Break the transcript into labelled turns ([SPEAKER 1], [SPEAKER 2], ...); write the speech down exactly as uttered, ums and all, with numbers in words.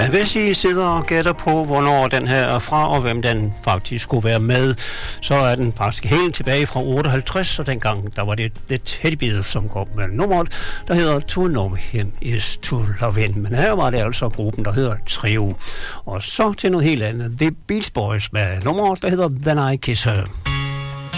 [SPEAKER 1] hvis I sidder og gætter på, hvornår den her er fra, og hvem den faktisk skulle være med, så er den faktisk helt tilbage fra otteoghalvtreds, og dengang, der var det The Teddy Bears, som kom med nummeret, der hedder To Know Him Is To Love Him. Men her var det altså gruppen, der hedder Trio. Og så til noget helt andet. The Beach Boys med nummeret, der hedder Then I Kiss Her.